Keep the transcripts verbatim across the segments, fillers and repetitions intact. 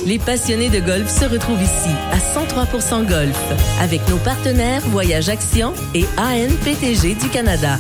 Les passionnés de golf se retrouvent ici, à cent trois pour cent Golf, avec nos partenaires Voyage Action et A N P T G du Canada.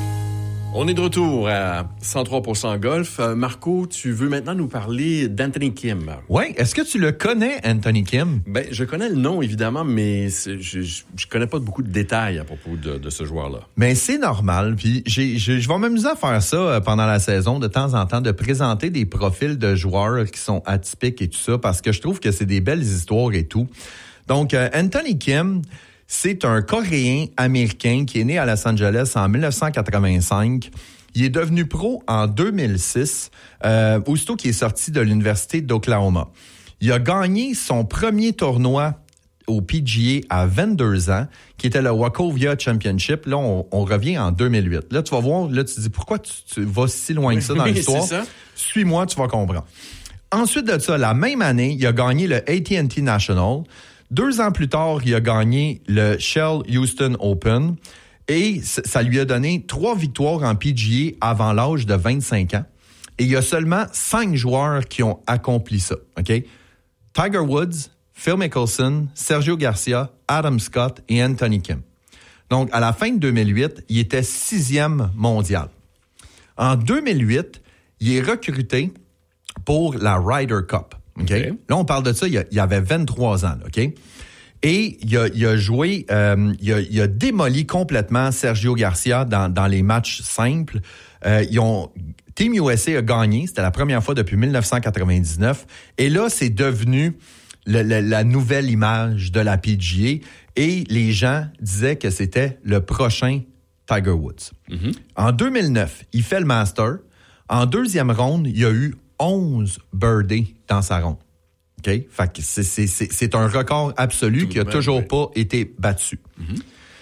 On est de retour à cent trois pour cent Golf. Euh, Marco, tu veux maintenant nous parler d'Anthony Kim. Oui, est-ce que tu le connais, Anthony Kim? Ben, je connais le nom, évidemment, mais c'est, je, je, je connais pas beaucoup de détails à propos de, de ce joueur-là. Ben, c'est normal. Puis, j'ai, j'ai, je vais m'amuser à faire ça pendant la saison, de temps en temps, de présenter des profils de joueurs qui sont atypiques et tout ça, parce que je trouve que c'est des belles histoires et tout. Donc, euh, Anthony Kim, c'est un Coréen américain qui est né à Los Angeles en dix-neuf cent quatre-vingt-cinq. Il est devenu pro en deux mille six, euh, aussitôt qu'il est sorti de l'Université d'Oklahoma. Il a gagné son premier tournoi au P G A à vingt-deux ans, qui était le Wachovia Championship. Là, on, on revient en deux mille huit. Là, tu vas voir, là, tu te dis, pourquoi tu, tu vas si loin que ça dans l'histoire? C'est ça. Suis-moi, tu vas comprendre. Ensuite de ça, la même année, il a gagné le A T and T National. Deux ans plus tard, il a gagné le Shell Houston Open et ça lui a donné trois victoires en P G A avant l'âge de vingt-cinq ans. Et il y a seulement cinq joueurs qui ont accompli ça. OK? Tiger Woods, Phil Mickelson, Sergio Garcia, Adam Scott et Anthony Kim. Donc, à la fin de deux mille huit, il était sixième mondial. En deux mille huit, il est recruté pour la Ryder Cup. Okay? Okay. Là, on parle de ça, il, a, il avait vingt-trois ans. Là, OK? Et il a, il a joué, euh, il, a, il a démoli complètement Sergio Garcia dans, dans les matchs simples. Euh, ils ont, Team U S A a gagné, c'était la première fois depuis dix-neuf cent quatre-vingt-dix-neuf. Et là, c'est devenu le, le, la nouvelle image de la P G A. Et les gens disaient que c'était le prochain Tiger Woods. Mm-hmm. En deux mille neuf, il fait le Master. En deuxième ronde, il y a eu onze birdies dans sa ronde. OK? Fait que c'est, c'est, c'est, c'est un record absolu qui n'a toujours oui. pas été battu. Mm-hmm.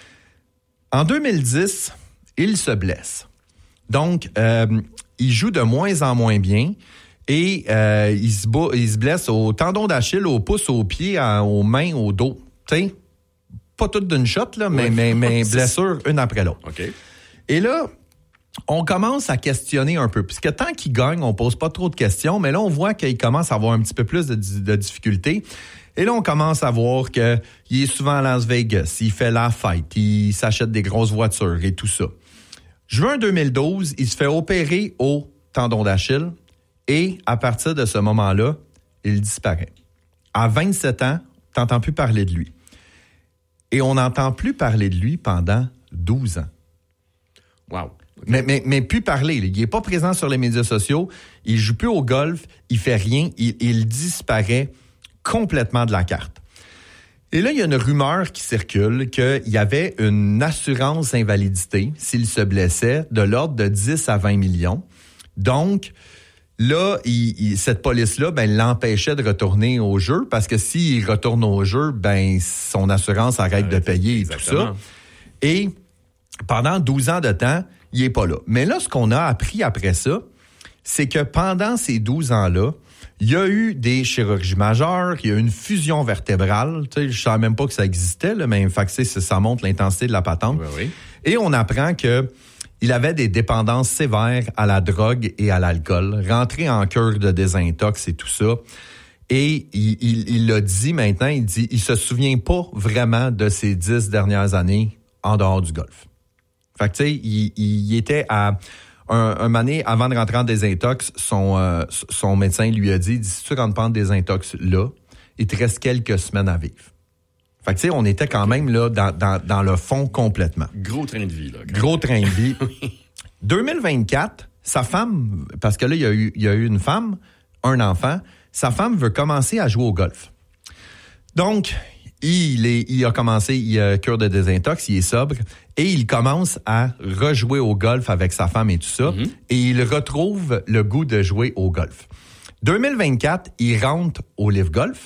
En deux mille dix, il se blesse. Donc, euh, il joue de moins en moins bien et euh, il, se bo- il se blesse au tendon d'Achille, au pouce, au pied, à, aux mains, au dos. Tu sais, pas toutes d'une shot, là, mais, oui. mais, mais blessure une après l'autre. OK. Et là, on commence à questionner un peu. Puisque tant qu'il gagne, on pose pas trop de questions, mais là, on voit qu'il commence à avoir un petit peu plus de, de difficultés. Et là, on commence à voir qu'il est souvent à Las Vegas, il fait la fête, il s'achète des grosses voitures et tout ça. Juin deux mille douze, il se fait opérer au tendon d'Achille et à partir de ce moment-là, il disparaît. À vingt-sept ans, t'entends plus parler de lui. Et on n'entend plus parler de lui pendant douze ans. Wow. Mais, mais, mais plus parler. Il n'est pas présent sur les médias sociaux. Il joue plus au golf. Il fait rien. Il, il disparaît complètement de la carte. Et là, il y a une rumeur qui circule qu'il y avait une assurance invalidité s'il se blessait de l'ordre de dix à vingt millions. Donc, là, il, il, cette police-là, ben, l'empêchait de retourner au jeu parce que s'il retourne au jeu, ben, son assurance arrête ouais, de payer et tout ça. Et pendant douze ans de temps, il est pas là. Mais là, ce qu'on a appris après ça, c'est que pendant ces douze ans-là, il y a eu des chirurgies majeures, il y a eu une fusion vertébrale. Tu sais, je savais même pas que ça existait, là, mais fait que, ça montre l'intensité de la patente. Oui, oui. Et on apprend que il avait des dépendances sévères à la drogue et à l'alcool, rentré en cure de désintox et tout ça. Et il, il, il l'a dit maintenant, il dit, il se souvient pas vraiment de ces dix dernières années en dehors du golf. Fait que tu sais, il, il était à un, un année avant de rentrer en désintox, son euh, son médecin lui a dit, dit si tu rentres pas en désintox là, il te reste quelques semaines à vivre. Fait que tu sais, on était quand même là dans, dans dans le fond complètement. Gros train de vie là. Gros train de vie. deux mille vingt-quatre, sa femme, parce que là il y a eu il y a eu une femme, un enfant, sa femme veut commencer à jouer au golf. Donc Il, est, il a commencé, il a cure de désintox, il est sobre, et il commence à rejouer au golf avec sa femme et tout ça, mm-hmm. et il retrouve le goût de jouer au golf. deux mille vingt-quatre, il rentre au Live Golf,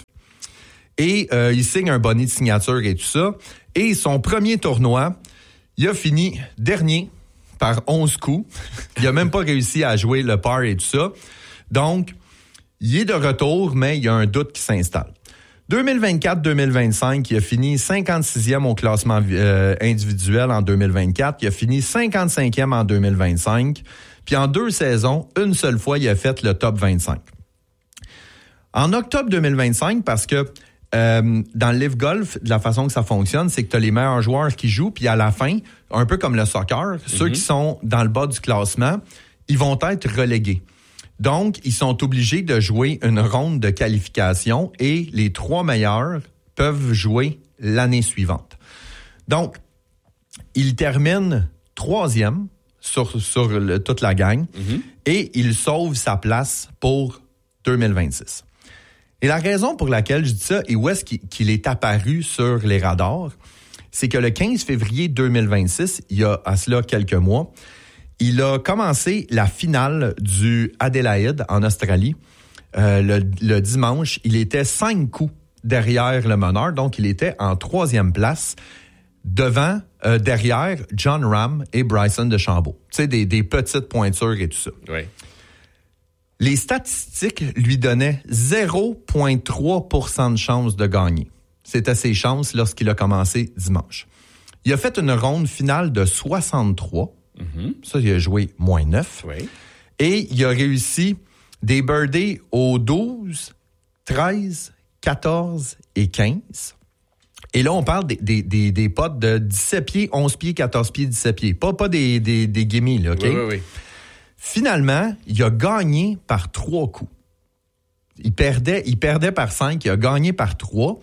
et euh, il signe un bonnet de signature et tout ça, et son premier tournoi, il a fini dernier par onze coups. Il a même pas réussi à jouer le par et tout ça. Donc, il est de retour, mais il y a un doute qui s'installe. deux mille vingt-quatre deux mille vingt-cinq, il a fini cinquante-sixième au classement euh, individuel en deux mille vingt-quatre. Il a fini cinquante-cinquième en deux mille vingt-cinq. Puis en deux saisons, une seule fois, il a fait le top vingt-cinq. En octobre deux mille vingt-cinq, parce que euh, dans le Live Golf, de la façon que ça fonctionne, c'est que tu as les meilleurs joueurs qui jouent, puis à la fin, un peu comme le soccer, mm-hmm. ceux qui sont dans le bas du classement, ils vont être relégués. Donc, ils sont obligés de jouer une ronde de qualification et les trois meilleurs peuvent jouer l'année suivante. Donc, ils terminent troisième sur, sur le, toute la gang mm-hmm. et il sauve sa place pour deux mille vingt-six. Et la raison pour laquelle je dis ça et où est-ce qu'il, qu'il est apparu sur les radars, c'est que le quinze février deux mille vingt-six, il y a à cela quelques mois, il a commencé la finale du Adélaïde en Australie. Euh, le, le dimanche, il était cinq coups derrière le meneur, donc il était en troisième place devant, euh, derrière John Ram et Bryson DeChambeau. Tu sais, des, des petites pointures et tout ça. Oui. Les statistiques lui donnaient zéro virgule trois pour cent de chance de gagner. C'était ses chances lorsqu'il a commencé dimanche. Il a fait une ronde finale de soixante-trois. Mm-hmm. Ça, il a joué moins neuf. Oui. Et il a réussi des birdies aux douze, treize, quatorze et quinze. Et là, on parle des, des, des, des potes de dix-sept pieds, onze pieds, quatorze pieds, dix-sept pieds. Pas, pas des, des, des gimmies, là, OK? Oui, oui, oui. Finalement, il a gagné par trois coups. Il perdait, il perdait par cinq, il a gagné par trois.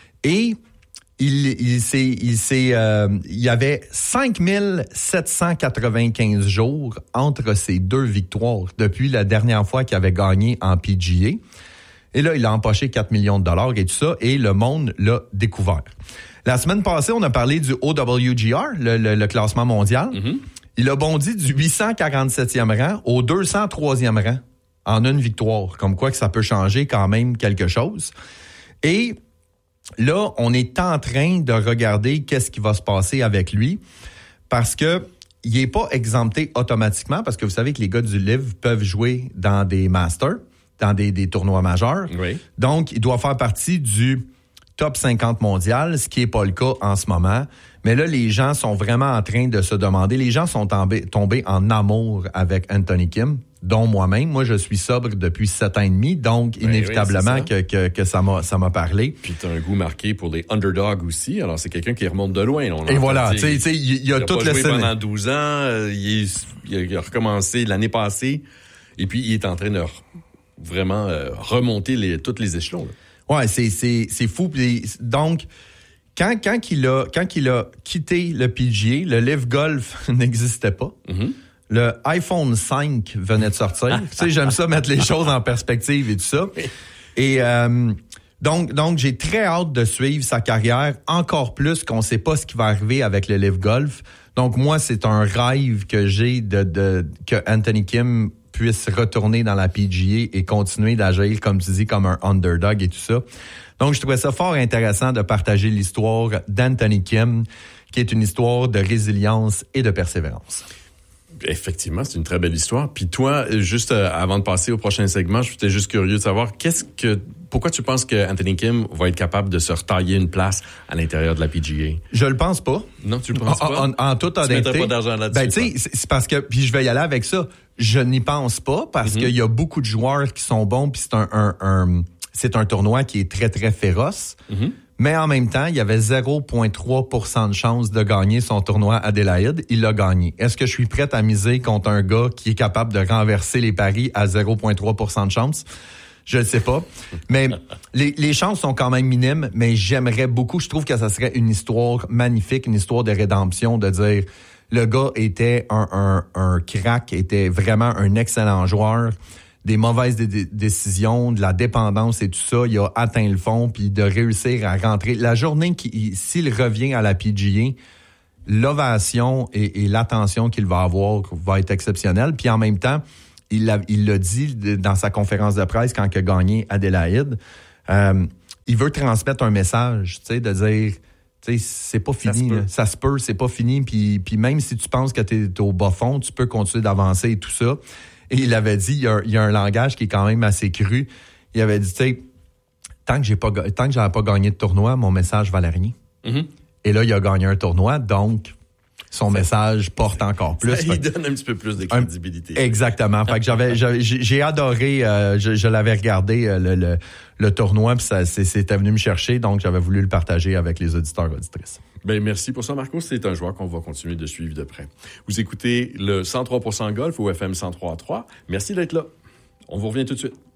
Et il, il, s'est, il, s'est, euh, il y avait cinq mille sept cent quatre-vingt-quinze jours entre ces deux victoires depuis la dernière fois qu'il avait gagné en P G A. Et là, il a empoché quatre millions de dollars et tout ça, et le monde l'a découvert. La semaine passée, on a parlé du O W G R, le, le, le classement mondial. Mm-hmm. Il a bondi du huit cent quarante-septième rang au deux cent troisième rang en une victoire. Comme quoi que ça peut changer quand même quelque chose. Et là, on est en train de regarder qu'est-ce qui va se passer avec lui parce que il n'est pas exempté automatiquement parce que vous savez que les gars du Live peuvent jouer dans des Masters, dans des, des tournois majeurs. Oui. Donc, il doit faire partie du top cinquante mondial, ce qui n'est pas le cas en ce moment. Mais là, les gens sont vraiment en train de se demander. Les gens sont tombés, tombés en amour avec Anthony Kim, dont moi-même. Moi, je suis sobre depuis sept ans et demi, donc oui, inévitablement oui, que, que, que ça m'a, ça m'a parlé. Puis tu as un goût marqué pour les underdogs aussi. Alors, c'est quelqu'un qui remonte de loin. On et voilà, tu sais, tu sais, il y a tout le... Il a joué pendant douze ans. Euh, il, est, il a recommencé l'année passée. Et puis, il est en train de vraiment euh, remonter les, tous les échelons. Là. Ouais, c'est, c'est, c'est fou. Donc, quand, quand, il a, quand il a quitté le P G A, le Live Golf n'existait pas. Mm-hmm. Le iPhone cinq venait de sortir. Tu sais, j'aime ça mettre les choses en perspective et tout ça. Et euh, donc, donc, j'ai très hâte de suivre sa carrière, encore plus qu'on ne sait pas ce qui va arriver avec le Live Golf. Donc, moi, c'est un rêve que j'ai de, de que Anthony Kim puisse retourner dans la P G A et continuer d'agir, comme tu dis, comme un underdog et tout ça. Donc, je trouvais ça fort intéressant de partager l'histoire d'Anthony Kim, qui est une histoire de résilience et de persévérance. Effectivement, c'est une très belle histoire. Puis toi, juste euh, avant de passer au prochain segment, j'étais juste curieux de savoir qu'est-ce que, pourquoi tu penses que Anthony Kim va être capable de se retailler une place à l'intérieur de la P G A? Je le pense pas. Non, tu le penses pas? En, en, en toute honnêteté. Tu mettrais pas d'argent là-dessus. Ben, tu sais, c'est parce que, puis je vais y aller avec ça. Je n'y pense pas parce mm-hmm. qu'il y a beaucoup de joueurs qui sont bons, puis c'est un, un, un, c'est un tournoi qui est très, très féroce. Mm-hmm. Mais en même temps, il y avait zéro virgule trois pour cent de chance de gagner son tournoi Adélaïde. Il l'a gagné. Est-ce que je suis prêt à miser contre un gars qui est capable de renverser les paris à zéro virgule trois pour cent de chance? Je ne sais pas. Mais les, les chances sont quand même minimes, mais j'aimerais beaucoup. Je trouve que ça serait une histoire magnifique, une histoire de rédemption, de dire le gars était un, un, un crack, était vraiment un excellent joueur. Des mauvaises d- décisions, de la dépendance et tout ça, il a atteint le fond, puis de réussir à rentrer. La journée qui, s'il revient à la P G A, l'ovation et, et l'attention qu'il va avoir va être exceptionnelle. Puis en même temps, il l'a, il l'a dit dans sa conférence de presse quand il a gagné Adélaïde, euh, il veut transmettre un message, tu sais, de dire, tu sais, c'est pas fini, ça se, ça se peut, c'est pas fini. Puis, puis même si tu penses que t'es, t'es au bas fond, tu peux continuer d'avancer et tout ça. Et il avait dit, il y, a, il y a un langage qui est quand même assez cru. Il avait dit, tu sais, tant que j'ai pas, tant que j'avais pas gagné de tournoi, mon message valait rien. Mm-hmm. Et là, il a gagné un tournoi, donc son message porte encore plus. Ça lui donne un petit peu plus de crédibilité. Un, exactement. Fait que j'avais, j'avais j'ai adoré, euh, je, je l'avais regardé euh, le, le, le tournoi, puis ça c'est, c'était venu me chercher, donc j'avais voulu le partager avec les auditeurs et auditrices. Ben merci pour ça, Marco. C'est un joueur qu'on va continuer de suivre de près. Vous écoutez le cent trois pour cent Golf au F M cent trois point trois. Merci d'être là. On vous revient tout de suite.